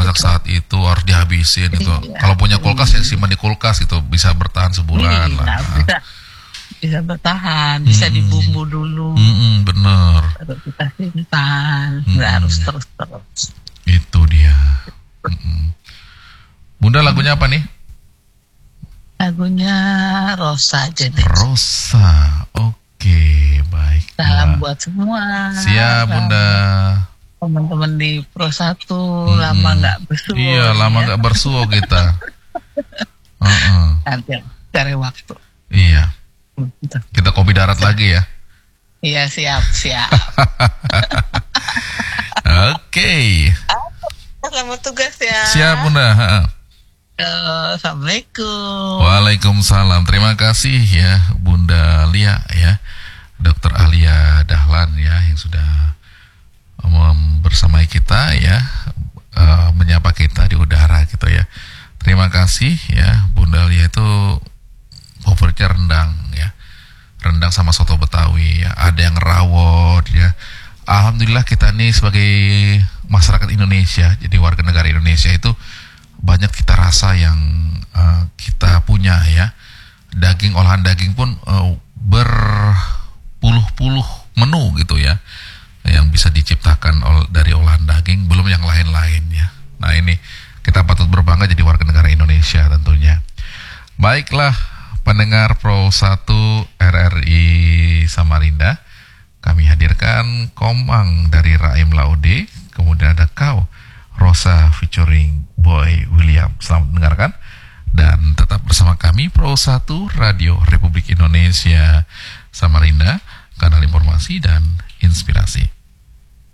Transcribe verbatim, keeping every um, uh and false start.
masak saat itu harus dihabisin itu. Iya. Kalau punya kulkas ya simpan di kulkas itu bisa bertahan sebulan Iya, lah. bisa bisa bertahan, bisa Mm-mm. dibumbu dulu, Mm-mm, bener. baru kita simpan, nggak Mm-mm. harus terus-terus. Itu dia. Mm-mm. Bunda lagunya apa nih? Lagunya Rosa aja deh. Rosa. Oke, baik. Salam buat semua. Siap Bunda. Teman-teman di Pro satu Mm-mm. lama nggak bersuara. Iya, lama ya. nggak bersuo kita. Uh-uh. Nanti cari waktu. Iya. Kita kopi darat lagi ya. Iya, siap siap. Oke. Selamat tugas ya. Siap Bunda. Ha-ha. Eh, Assalamualaikum. Waalaikumsalam. Terima kasih ya Bunda Lia ya, Dokter Alia Dahlan ya yang sudah um, bersama kita ya, uh, menyapa kita di udara gitu ya. Terima kasih ya Bunda Lia itu favoritnya rendang ya, rendang sama soto Betawi ya. Ada yang rawon ya. Alhamdulillah kita nih sebagai masyarakat Indonesia, jadi warga negara Indonesia itu banyak kita rasa yang uh, kita punya ya. Daging, olahan daging pun uh, berpuluh-puluh menu gitu ya, yang bisa diciptakan ol- dari olahan daging, belum yang lain-lain ya. Nah ini kita patut berbangga jadi warga negara Indonesia tentunya. Baiklah pendengar Pro satu R R I Samarinda, kami hadirkan Komang dari Raim Laude, kemudian ada Kau Rosa featuring Boy William. Selamat mendengarkan dan tetap bersama kami Pro satu Radio Republik Indonesia Samarinda, kanal informasi dan inspirasi.